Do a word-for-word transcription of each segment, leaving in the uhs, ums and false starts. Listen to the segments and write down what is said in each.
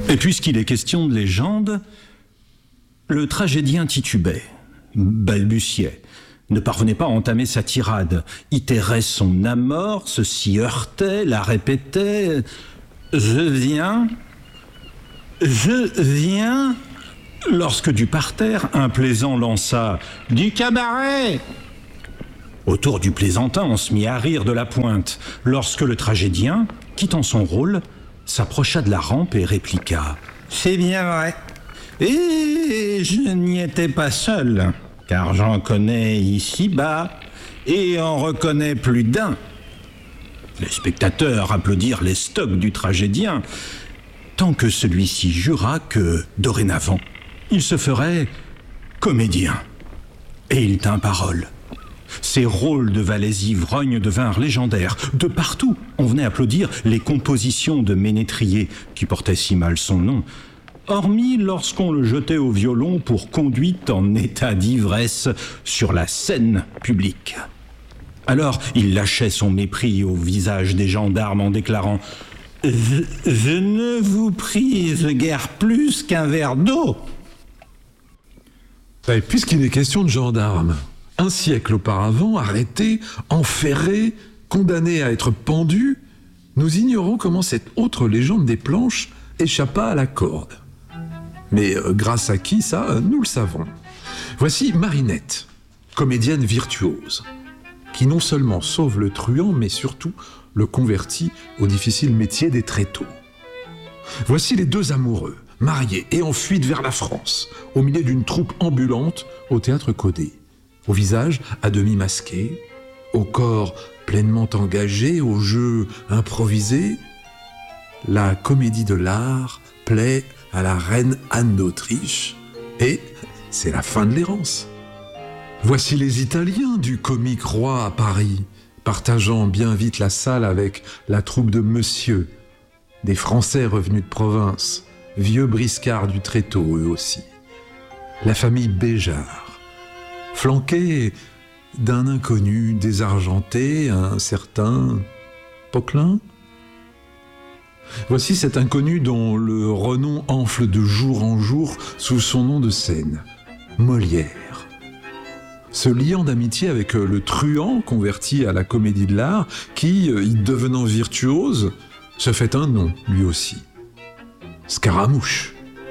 Et puisqu'il est question de légende, le tragédien titubait, balbutiait, ne parvenait pas à entamer sa tirade, itérait son amorce, s'y heurtait, la répétait. « Je viens, je viens », lorsque du parterre, un plaisant lança « Du cabaret !» Autour du plaisantin, on se mit à rire de la pointe, lorsque le tragédien, quittant son rôle, s'approcha de la rampe et répliqua « C'est bien vrai. Et je n'y étais pas seul, car j'en connais ici-bas, et en reconnais plus d'un. » Les spectateurs applaudirent les stocks du tragédien, tant que celui-ci jura que, dorénavant, il se ferait comédien. Et il tint parole. Ses rôles de valets ivrognes devinrent légendaires. De partout, on venait applaudir les compositions de Ménétrier, qui portaient si mal son nom, hormis lorsqu'on le jetait au violon pour conduite en état d'ivresse sur la scène publique. Alors, il lâchait son mépris au visage des gendarmes en déclarant « Je, je ne vous prise guère plus qu'un verre d'eau !» Et puisqu'il est question de gendarmes, un siècle auparavant, arrêtés, enferrés, condamnés à être pendus, nous ignorons comment cette autre légende des planches échappa à la corde. Mais euh, grâce à qui, ça, euh, nous le savons. Voici Marinette, comédienne virtuose, qui non seulement sauve le truand, mais surtout le convertit au difficile métier des tréteaux. Voici les deux amoureux, mariés et en fuite vers la France, au milieu d'une troupe ambulante au théâtre Caudet, au visage à demi masqué, au corps pleinement engagé, au jeu improvisé. La comédie de l'art plaît à la reine Anne d'Autriche, et c'est la fin de l'errance. Voici les Italiens du Comique Roi à Paris, partageant bien vite la salle avec la troupe de Monsieur, des Français revenus de province, vieux briscards du tréteau eux aussi. La famille Béjart, flanquée d'un inconnu désargenté, un certain Poquelin. Voici cet inconnu dont le renom enfle de jour en jour sous son nom de scène, Molière. Se liant d'amitié avec le truand converti à la comédie de l'art, qui, y devenant virtuose, se fait un nom, lui aussi. Scaramouche.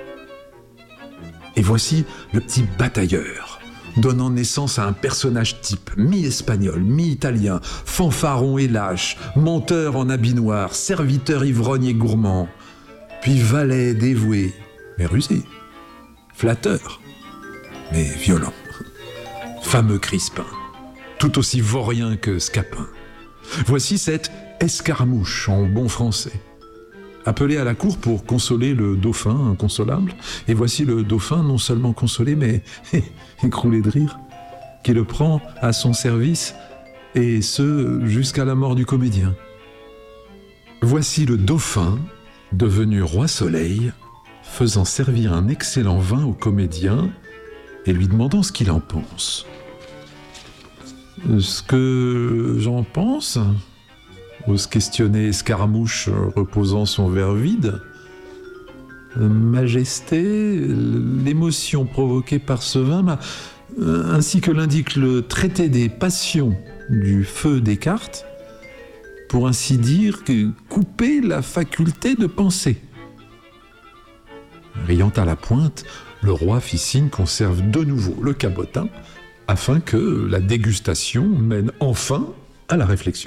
Et voici le petit batailleur, donnant naissance à un personnage type, mi-espagnol, mi-italien, fanfaron et lâche, menteur en habit noir, serviteur ivrogne et gourmand, puis valet dévoué, mais rusé, flatteur, mais violent, fameux Crispin, tout aussi vaurien que Scapin. Voici cette escarmouche en bon français, appelé à la cour pour consoler le dauphin inconsolable, et voici le dauphin non seulement consolé, mais écroulé de rire, qui le prend à son service, et ce, jusqu'à la mort du comédien. Voici le dauphin, devenu roi soleil, faisant servir un excellent vin au comédien, et lui demandant ce qu'il en pense. Ce que j'en pense, ose questionner Escarmouche, reposant son verre vide. Majesté, l'émotion provoquée par ce vin m'a, ainsi que l'indique le traité des passions du feu Descartes, pour ainsi dire, couper la faculté de penser. Riant à la pointe, le roi fit signe qu'on serve de nouveau le cabotin, afin que la dégustation mène enfin à la réflexion.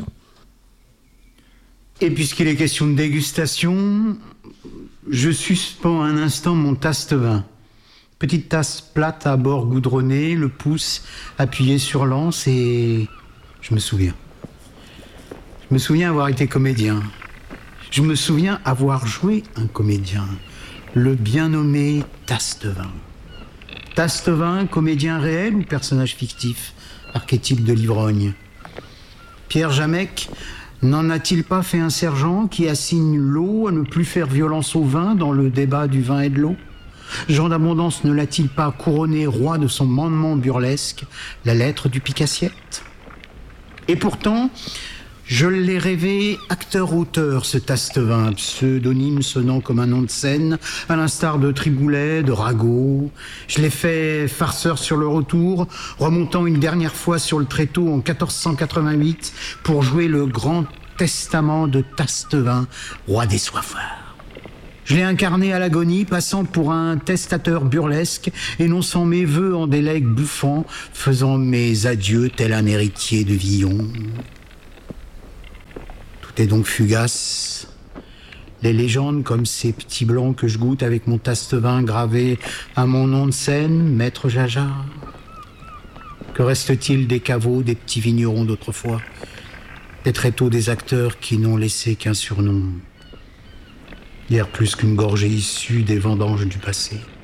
Et puisqu'il est question de dégustation, je suspends un instant mon tasse-vin. Petite tasse plate à bord goudronné, le pouce appuyé sur l'anse, et je me souviens. Je me souviens avoir été comédien. Je me souviens avoir joué un comédien, le bien nommé Tasse-vin. Tasse-vin, comédien réel ou personnage fictif, archétype de l'ivrogne. Pierre Jamec n'en a-t-il pas fait un sergent qui assigne l'eau à ne plus faire violence au vin dans le débat du vin et de l'eau? Jean d'Abondance ne l'a-t-il pas couronné roi de son mandement burlesque, la lettre du pique-assiette? Et pourtant, Je l'ai rêvé acteur-auteur, ce Tastevin, pseudonyme sonnant comme un nom de scène, à l'instar de Triboulet, de Rago. Je l'ai fait farceur sur le retour, remontant une dernière fois sur le tréteau en quatorze cent quatre-vingt-huit pour jouer le grand testament de Tastevin, roi des soifards. Je l'ai incarné à l'agonie, passant pour un testateur burlesque, énonçant mes vœux en des legs bouffants, faisant mes adieux tel un héritier de Villon. Tout est donc fugace. Les légendes comme ces petits blancs que je goûte avec mon Tastevin gravé à mon nom de scène, Maître Jaja. Que reste-t-il des caveaux, des petits vignerons d'autrefois, des tréteaux des acteurs qui n'ont laissé qu'un surnom, hier plus qu'une gorgée issue des vendanges du passé?